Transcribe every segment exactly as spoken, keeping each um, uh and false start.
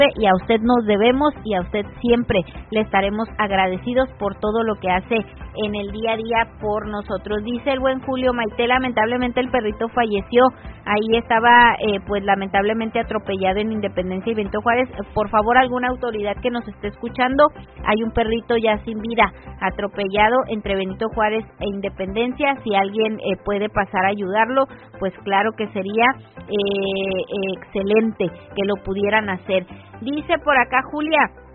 Guadalupe, y a usted nos debemos y a usted siempre le estaremos agradecidos por todo lo que hace en el día a día por nosotros. Dice el buen Julio: Maite, lamentablemente el perrito falleció, ahí estaba eh, pues lamentablemente atropellado en Independencia y Benito Juárez. Por favor, alguna autoridad que nos esté escuchando, hay un perrito ya sin vida atropellado entre Benito Juárez e Independencia. Si alguien eh, puede pasar a ayudarlo, pues claro que sería eh, eh, excelente que lo pudieran hacer. Dice por acá Julia: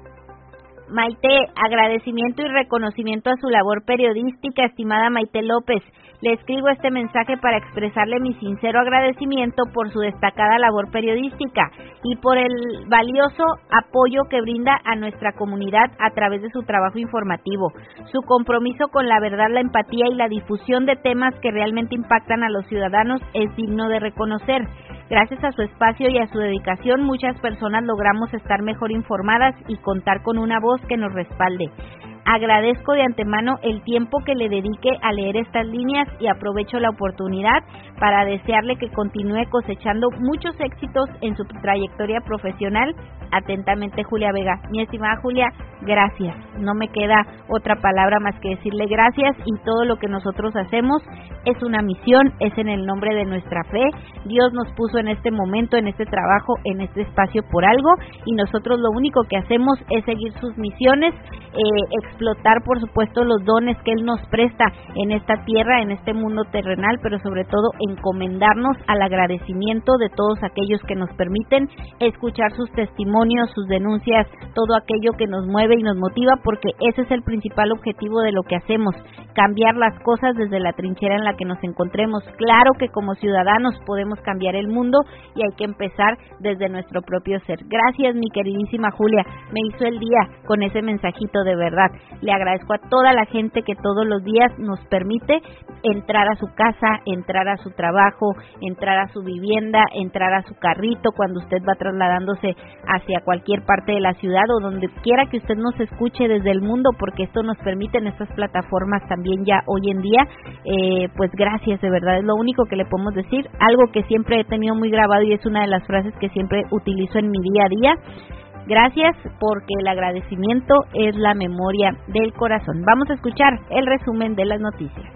Maite, agradecimiento y reconocimiento a su labor periodística, estimada Maite López. Le escribo este mensaje para expresarle mi sincero agradecimiento por su destacada labor periodística y por el valioso apoyo que brinda a nuestra comunidad a través de su trabajo informativo. Su compromiso con la verdad, la empatía y la difusión de temas que realmente impactan a los ciudadanos es digno de reconocer. Gracias a su espacio y a su dedicación, muchas personas logramos estar mejor informadas y contar con una voz que nos respalde. Agradezco de antemano el tiempo que le dedique a leer estas líneas y aprovecho la oportunidad para desearle que continúe cosechando muchos éxitos en su trayectoria profesional. Atentamente, Julia Vega. Mi estimada Julia, gracias. No me queda otra palabra más que decirle gracias, y todo lo que nosotros hacemos es una misión, es en el nombre de nuestra fe. Dios nos puso en este momento, en este trabajo, en este espacio por algo, y nosotros lo único que hacemos es seguir sus misiones, eh, explotar por supuesto los dones que Él nos presta en esta tierra, en este mundo terrenal, pero sobre todo encomendarnos al agradecimiento de todos aquellos que nos permiten escuchar sus testimonios, sus denuncias, todo aquello que nos mueve y nos motiva, porque ese es el principal objetivo de lo que hacemos, cambiar las cosas desde la trinchera en la que nos encontremos. Claro que como ciudadanos podemos cambiar el mundo y hay que empezar desde nuestro propio ser. Gracias, mi queridísima Julia, me hizo el día con ese mensajito, de verdad. Le agradezco a toda la gente que todos los días nos permite entrar a su casa, entrar a su trabajo, entrar a su vivienda, entrar a su carrito cuando usted va trasladándose hacia cualquier parte de la ciudad o donde quiera que usted nos escuche desde el mundo, porque esto nos permite en estas plataformas también ya hoy en día. Eh, pues gracias, de verdad, es lo único que le podemos decir. Algo que siempre he tenido muy grabado y es una de las frases que siempre utilizo en mi día a día: gracias, porque el agradecimiento es la memoria del corazón. Vamos a escuchar el resumen de las noticias.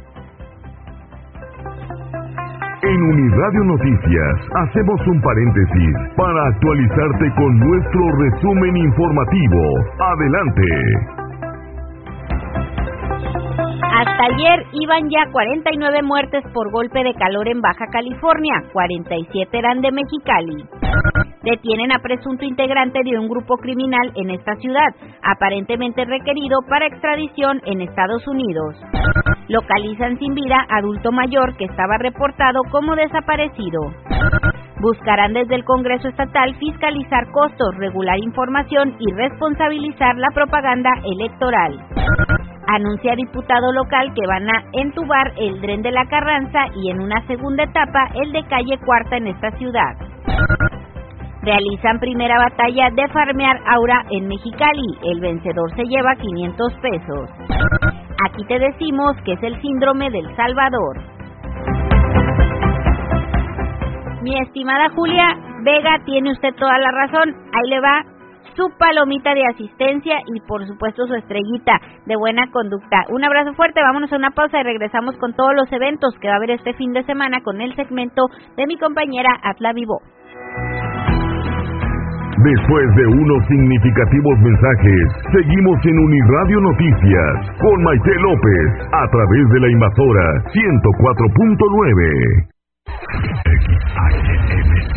En Uniradio Noticias hacemos un paréntesis para actualizarte con nuestro resumen informativo. Adelante. Hasta ayer iban ya cuarenta y nueve muertes por golpe de calor en Baja California, cuarenta y siete eran de Mexicali. Detienen a presunto integrante de un grupo criminal en esta ciudad, aparentemente requerido para extradición en Estados Unidos. Localizan sin vida adulto mayor que estaba reportado como desaparecido. Buscarán desde el Congreso Estatal fiscalizar costos, regular información y responsabilizar la propaganda electoral. Anuncia diputado local que van a entubar el Tren de la Carranza y en una segunda etapa el de calle Cuarta en esta ciudad. Realizan primera batalla de farmear Aura en Mexicali. El vencedor se lleva quinientos pesos. Aquí te decimos que es el síndrome del Salvador. Mi estimada Julia Vega, tiene usted toda la razón. Ahí le va su palomita de asistencia y por supuesto su estrellita de buena conducta. Un abrazo fuerte, vámonos a una pausa y regresamos con todos los eventos que va a haber este fin de semana con el segmento de mi compañera Atla Vivo. Después de unos significativos mensajes, seguimos en Uniradio Noticias con Maite López a través de la emisora ciento cuatro punto nueve. X H M C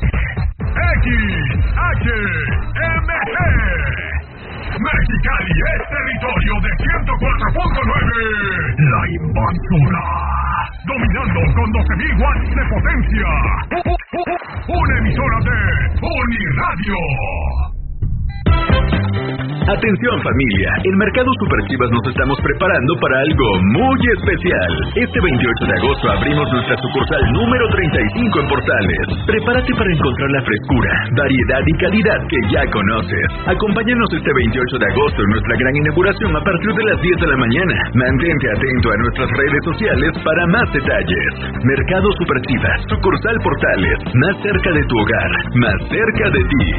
X H M C Mexicali es territorio de ciento cuatro punto nueve. La invasora, dominando con doce mil watts de potencia. Una emisora de Uniradio. Atención familia, en Mercado Superchivas nos estamos preparando para algo muy especial. Este veintiocho de agosto abrimos nuestra sucursal número treinta y cinco en Portales. Prepárate para encontrar la frescura, variedad y calidad que ya conoces. Acompáñanos este veintiocho de agosto en nuestra gran inauguración a partir de las diez de la mañana. Mantente atento a nuestras redes sociales para más detalles. Mercado Superchivas, sucursal Portales, más cerca de tu hogar, más cerca de ti.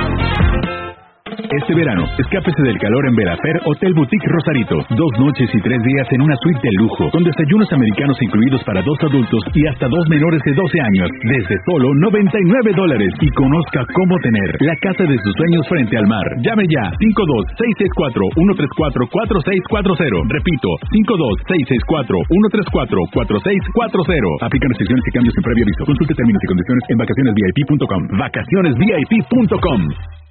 Este verano, escápese del calor en Verafer Hotel Boutique Rosarito. Dos noches y tres días en una suite de lujo, con desayunos americanos incluidos para dos adultos y hasta dos menores de doce años, desde solo noventa y nueve dólares. Y conozca cómo tener la casa de sus sueños frente al mar. Llame ya, cinco dos seis seis cuatro uno tres cuatro cuatro seis cuatro cero. Repito, cinco dos seis seis cuatro uno tres cuatro cuatro seis cuatro cero. Aplican restricciones y cambios en previo aviso. Consulte términos y condiciones en vacaciones v i p punto com. vacaciones v i p punto com.